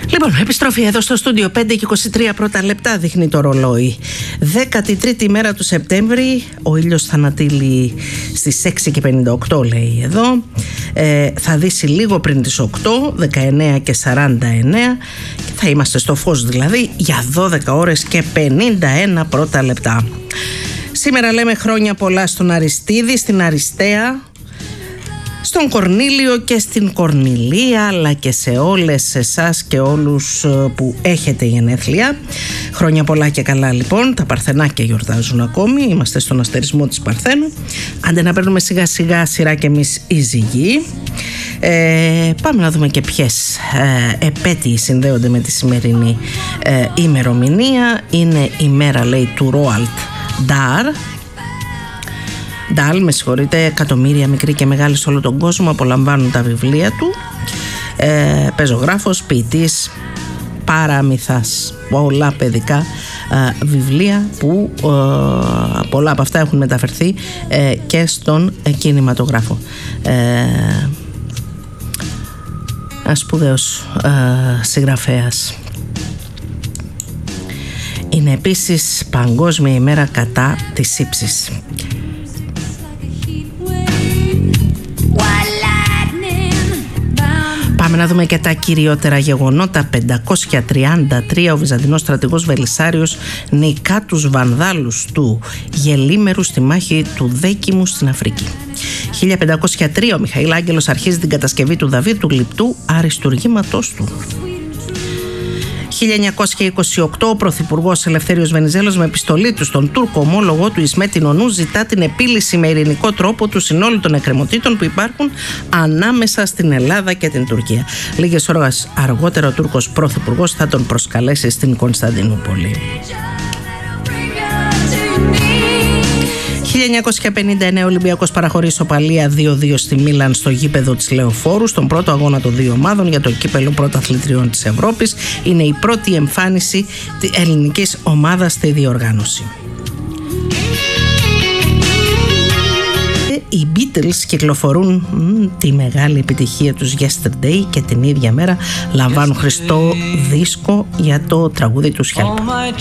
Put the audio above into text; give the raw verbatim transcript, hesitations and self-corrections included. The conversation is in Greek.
Λοιπόν, επιστροφή εδώ στο στούντιο. Πέντε και είκοσι τρία πρώτα λεπτά δείχνει το ρολόι. δέκατη τρίτη μέρα του Σεπτέμβρη. Ο ήλιος θα ανατείλει στις έξι και πενήντα οκτώ, λέει εδώ. ε, Θα δύσει λίγο πριν τις οκτώ, δεκαεννέα και σαράντα εννέα, και θα είμαστε στο φως δηλαδή για δώδεκα ώρες και πενήντα ένα πρώτα λεπτά. Σήμερα λέμε χρόνια πολλά στον Αριστίδη, στην Αριστεία, στον Κορνήλιο και στην Κορνηλία, αλλά και σε όλες εσάς και όλους που έχετε γενέθλια. Χρόνια πολλά και καλά λοιπόν. Τα Παρθενάκια γιορτάζουν ακόμη. Είμαστε στον αστερισμό της Παρθένου. Άντε να παίρνουμε σιγά σιγά σειρά και εμείς οι ζυγοί. ε, Πάμε να δούμε και ποιες ε, επέτειοι συνδέονται με τη σημερινή ε, ημερομηνία. Είναι η μέρα, λέει, του Ρόαλτ Ντάρ. Ντάλ, με συγχωρείτε, εκατομμύρια μικροί και μεγάλοι σε όλο τον κόσμο απολαμβάνουν τα βιβλία του. ε, Πεζογράφος, ποιητής, παραμυθάς. Πολλά παιδικά ε, βιβλία που ε, πολλά από αυτά έχουν μεταφερθεί ε, και στον ε, κινηματογράφο. ε, Ένας σπουδαίος ε, συγγραφέας. Είναι επίσης Παγκόσμια ημέρα κατά της ύψης. Πάμε να δούμε και τα κυριότερα γεγονότα. πεντακόσια τριάντα τρία ο Βυζαντινός στρατηγός Βελισσάριος νικά τους Βανδάλους του Γελίμερου στη μάχη του Δέκιμου στην Αφρική. χίλια πεντακόσια τρία ο Μιχαήλ Άγγελος αρχίζει την κατασκευή του Δαβίδ του γλυπτού αριστουργήματός του. χίλια εννιακόσια είκοσι οκτώ ο Πρωθυπουργός Ελευθέριος Βενιζέλος με επιστολή του στον Τούρκο ομόλογο του Ισμέτ Ινονού ζητά την επίλυση με ειρηνικό τρόπο του συνόλου των εκκρεμωτήτων που υπάρχουν ανάμεσα στην Ελλάδα και την Τουρκία. Λίγες ώρες αργότερα ο Τούρκος Πρωθυπουργός θα τον προσκαλέσει στην Κωνσταντινούπολη. χίλια εννιακόσια πενήντα εννέα ο Ολυμπιακός παραχωρεί ισοπαλία δύο δύο στη Μίλαν στο γήπεδο της Λεωφόρου στον πρώτο αγώνα των δύο ομάδων για το κύπελλο πρωταθλητριών της Ευρώπης. Είναι η πρώτη εμφάνιση της ελληνικής ομάδας στη διοργάνωση. Οι Beatles κυκλοφορούν μ, τη μεγάλη επιτυχία τους Yesterday και την ίδια μέρα λαμβάνουν χρηστό δίσκο για το τραγούδι του Help.